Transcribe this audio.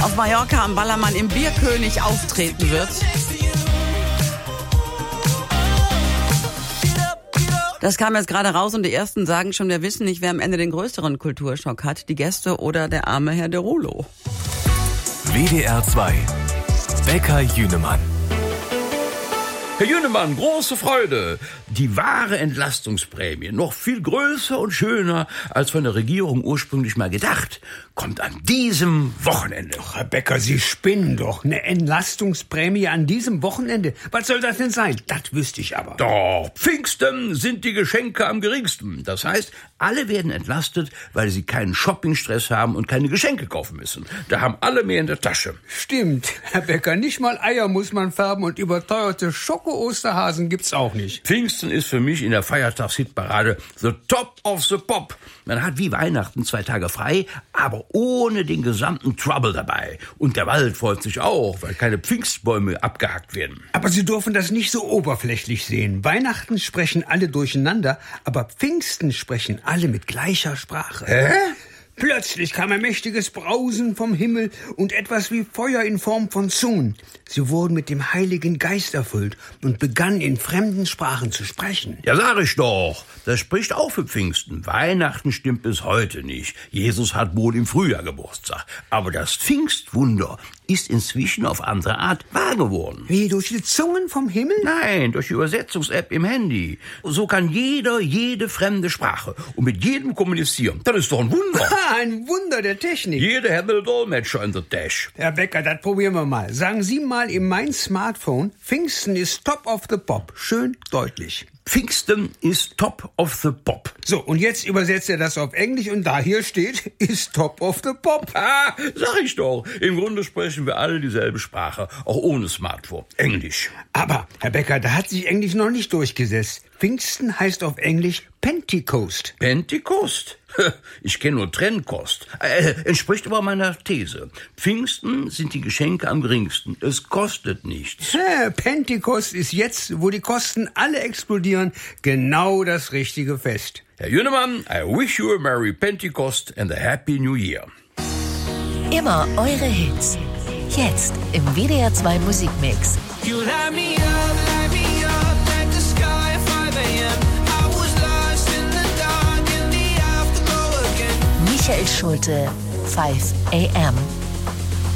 auf Mallorca am Ballermann im Bierkönig auftreten wird. Das kam jetzt gerade raus und die Ersten sagen schon, wir wissen nicht, wer am Ende den größeren Kulturschock hat, die Gäste oder der arme Herr Derulo. WDR 2 Bäcker Jünemann. Herr Jünemann, große Freude. Die wahre Entlastungsprämie, noch viel größer und schöner als von der Regierung ursprünglich mal gedacht, kommt an diesem Wochenende. Ach, Herr Becker, Sie spinnen doch. Eine Entlastungsprämie an diesem Wochenende. Was soll das denn sein? Das wüsste ich aber. Doch, Pfingsten sind die Geschenke am geringsten. Das heißt, alle werden entlastet, weil sie keinen Shoppingstress haben und keine Geschenke kaufen müssen. Da haben alle mehr in der Tasche. Stimmt, Herr Becker, nicht mal Eier muss man färben und überteuerte Schoko-Osterhasen gibt's auch nicht. Pfingsten ist für mich in der Feiertagshitparade the top of the pop. Man hat wie Weihnachten 2 Tage frei, aber ohne den gesamten Trouble dabei. Und der Wald freut sich auch, weil keine Pfingstbäume abgehackt werden. Aber Sie dürfen das nicht so oberflächlich sehen. Weihnachten sprechen alle durcheinander, aber Pfingsten sprechen alle mit gleicher Sprache. Hä? Plötzlich kam ein mächtiges Brausen vom Himmel und etwas wie Feuer in Form von Zungen. Sie wurden mit dem Heiligen Geist erfüllt und begannen in fremden Sprachen zu sprechen. Ja, sag ich doch. Das spricht auch für Pfingsten. Weihnachten stimmt bis heute nicht. Jesus hat wohl im Frühjahr Geburtstag. Aber das Pfingstwunder ist inzwischen auf andere Art wahr geworden. Wie, durch die Zungen vom Himmel? Nein, durch die Übersetzungs-App im Handy. So kann jeder jede fremde Sprache und mit jedem kommunizieren. Das ist doch ein Wunder. Ein Wunder der Technik. Jeder hat einen Dolmetscher in der Tasche. Herr Becker, das probieren wir mal. Sagen Sie mal in mein Smartphone, Pfingsten ist top of the pop. Schön deutlich. Pfingsten ist top of the pop. So, und jetzt übersetzt er das auf Englisch und da hier steht, ist top of the pop. Ah, sag ich doch. Im Grunde sprechen wir alle dieselbe Sprache, auch ohne Smartphone. Englisch. Aber, Herr Becker, da hat sich Englisch noch nicht durchgesetzt. Pfingsten heißt auf Englisch Pentecost. Pentecost? Ich kenne nur Trennkost. Entspricht aber meiner These. Pfingsten sind die Geschenke am geringsten. Es kostet nichts. Pentecost ist jetzt, wo die Kosten alle explodieren, genau das richtige Fest. Herr Jünemann, I wish you a Merry Pentecost and a Happy New Year. Immer eure Hits. Jetzt im WDR 2 Musikmix. You light me up like the sky at 5 a.m. I was lost in the dark in the afterglow again. Michael Schulte, 5 a.m.